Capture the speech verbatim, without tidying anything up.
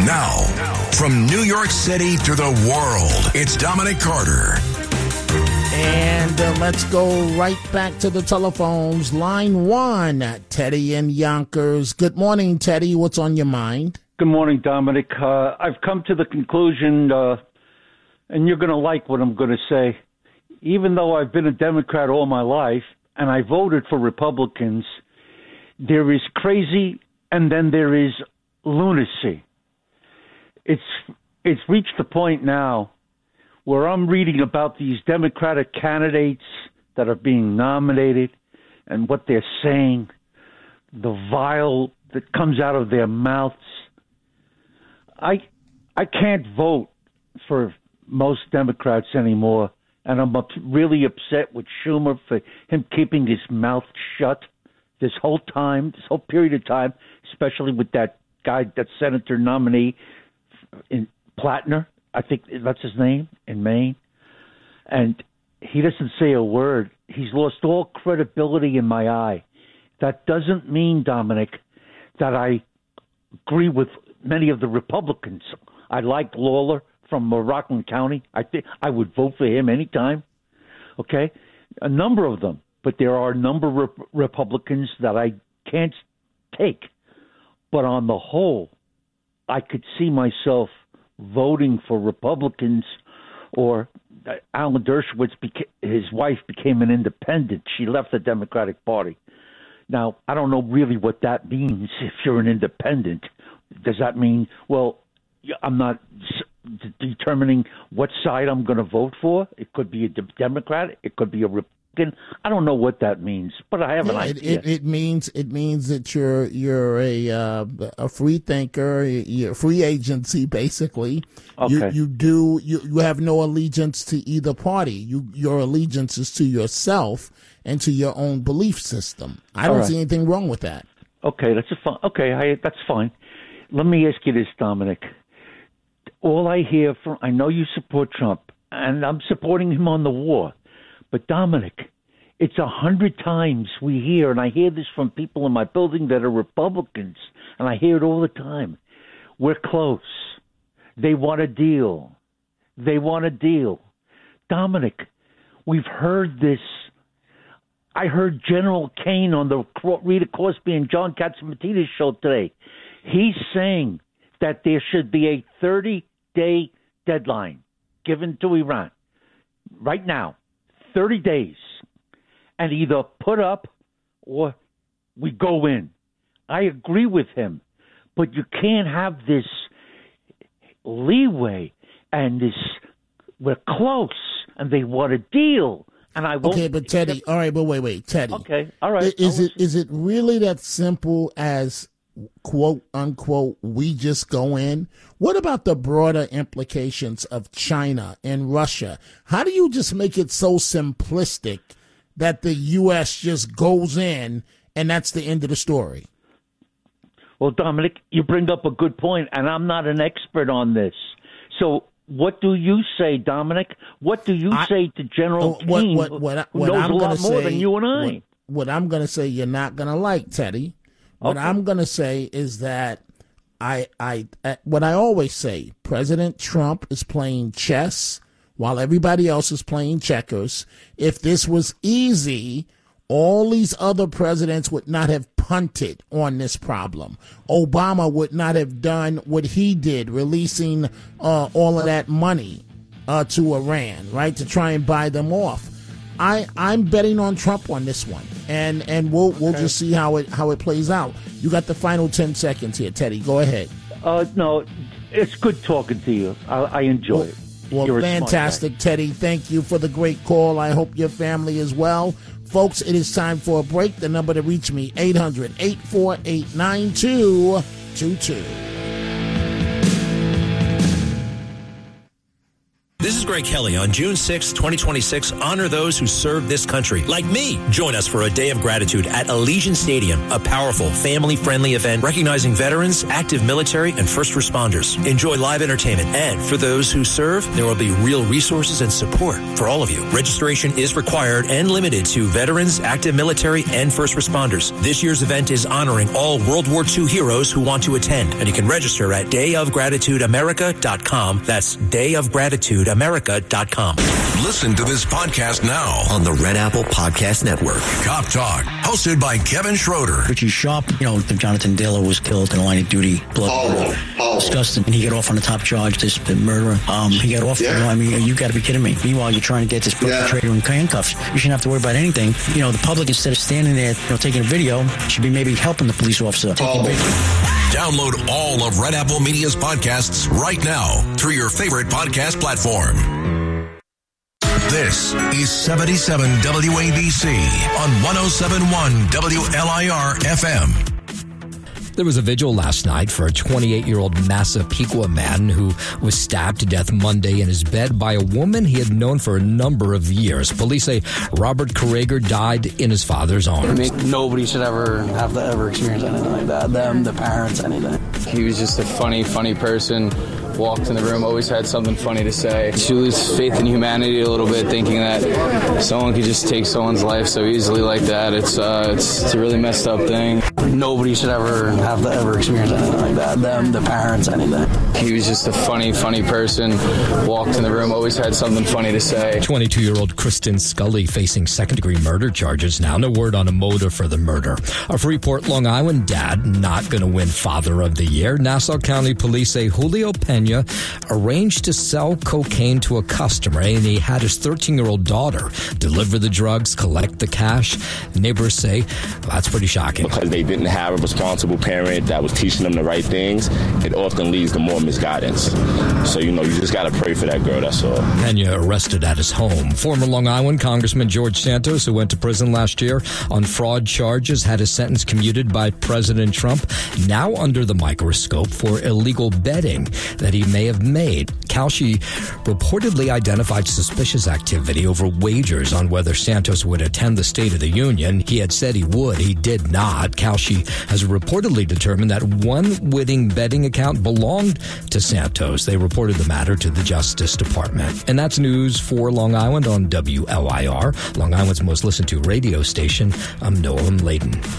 Now, from New York City to the world, it's Dominic Carter. And uh, let's go right back to the telephones. Line one, Teddy in Yonkers. Good morning, Teddy. What's on your mind? Good morning, Dominic. Uh, I've come to the conclusion, uh, and you're going to like what I'm going to say. Even though I've been a Democrat all my life, and I voted for Republicans, there is crazy and then there is lunacy. It's it's reached the point now where I'm reading about these Democratic candidates that are being nominated and what they're saying, the vile that comes out of their mouths. I I can't vote for most Democrats anymore, and I'm up, really upset with Schumer for him keeping his mouth shut this whole time, this whole period of time, especially with that guy, that senator nominee in Plattner, I think that's his name, in Maine. And he doesn't say a word. He's lost all credibility in my eye. That doesn't mean, Dominic, that I agree with many of the Republicans. I like Lawler from Rockland County. I think I would vote for him anytime. Okay? A number of them. But there are a number of Re- Republicans that I can't take. But on the whole, I could see myself voting for Republicans, or uh, Alan Dershowitz, beca- his wife became an independent. She left the Democratic Party. Now, I don't know really what that means if you're an independent. Does that mean, well, I'm not s- determining what side I'm going to vote for? It could be a Democrat. It could be a Republican. I don't know what that means, but I have yeah, an idea. It, it, it means it means that you're you're a uh, a free thinker, you're a free agency, basically. Okay. You you do you, you have no allegiance to either party. You your allegiance is to yourself and to your own belief system. I don't right. see anything wrong with that. Okay, that's a fun. Okay, I, that's fine. Let me ask you this, Dominic. All I hear from, I know you support Trump, and I'm supporting him on the war. But, Dominic, it's a hundred times we hear, and I hear this from people in my building that are Republicans, and I hear it all the time. We're close. They want a deal. They want a deal. Dominic, we've heard this. I heard General Kane on the Rita Cosby and John Catsimatidis show today. He's saying that there should be a thirty-day deadline given to Iran right now. thirty days, and either put up or we go in. I agree with him, but you can't have this leeway and this, we're close, and they want a deal, and I won't. Okay, but Teddy, all right, but wait, wait, Teddy. Okay, all right. Is it is it really that simple as, quote unquote, we just go in? What about the broader implications of China and Russia? How do you just make it so simplistic that the U S just goes in and that's the end of the story? Well, Dominic, you bring up a good point, and I'm not an expert on this. So what do you say, Dominic? What do you I, say to General what, Keane, what, what, who what knows I'm a lot more say, than you and I? What, what I'm going to say you're not going to like, Teddy. What okay. I'm going to say is that I, I, what I always say, President Trump is playing chess while everybody else is playing checkers. If this was easy, all these other presidents would not have punted on this problem. Obama would not have done what he did, releasing uh, all of that money uh, to Iran, right, to try and buy them off. I, I'm betting on Trump on this one, and, and we'll we'll okay. just see how it how it plays out. You got the final ten seconds here, Teddy. Go ahead. Uh, no, it's good talking to you. I, I enjoy well, it. Well, You're fantastic, Teddy. Thank you for the great call. I hope your family is well. Folks, it is time for a break. The number to reach me, eight hundred, eight four eight, nine two two two. This is Greg Kelly. On June sixth, twenty twenty-six, honor those who serve this country, like me. Join us for a day of gratitude at Allegiant Stadium, a powerful, family-friendly event recognizing veterans, active military, and first responders. Enjoy live entertainment, and for those who serve, there will be real resources and support for all of you. Registration is required and limited to veterans, active military, and first responders. This year's event is honoring all World War Two heroes who want to attend, and you can register at day of gratitude america dot com. That's day of gratitude america dot com. Listen to this podcast now on the Red Apple Podcast Network. Cop Talk, hosted by Kevin Schroeder. Richie Sharp, you know, Jonathan Diller was killed in a line of duty. Blood. Oh, oh. Disgusting. And he got off on the top charge, this murderer. Um, he got off. Yeah. You know, I mean, you got to be kidding me. Meanwhile, you're trying to get this perpetrator yeah. in handcuffs. You shouldn't have to worry about anything. You know, the public, instead of standing there, you know, taking a video, should be maybe helping the police officer. Oh. Download all of Red Apple Media's podcasts right now through your favorite podcast platform. This is seventy-seven W A B C on one oh seven point one W L I R F M. There was a vigil last night for a twenty-eight-year-old Massapequa man who was stabbed to death Monday in his bed by a woman he had known for a number of years. Police say Robert Carrager died in his father's arms. I mean, nobody should ever have to ever experience anything like that. Them, the parents, anything. He was just a funny, funny person. Walked in the room, always had something funny to say. You lose faith in humanity a little bit, thinking that someone could just take someone's life so easily like that. It's uh, it's, it's a really messed up thing. Nobody should ever have to ever experience anything like that. Them, the parents, anything. He was just a funny, funny person. Walked in the room, always had something funny to say. twenty-two-year-old Kristen Scully facing second-degree murder charges now. No word on a motive for the murder. A Freeport, Long Island dad not going to win Father of the Year. Nassau County Police say Julio Pena arranged to sell cocaine to a customer, and he had his thirteen-year-old daughter deliver the drugs, collect the cash. Neighbors say that's pretty shocking. Because they didn't have a responsible parent that was teaching them the right things, it often leads to more misguidance. So, you know, you just got to pray for that girl, that's all. Pena arrested at his home. Former Long Island Congressman George Santos, who went to prison last year on fraud charges, had his sentence commuted by President Trump, now under the microscope for illegal betting that he may have made. Kalshi reportedly identified suspicious activity over wagers on whether Santos would attend the State of the Union. He had said he would. He did not. Kalshi has reportedly determined that one winning betting account belonged to Santos. They reported the matter to the Justice Department. And that's news for Long Island on W L I R, Long Island's most listened to radio station. I'm Noam Layden.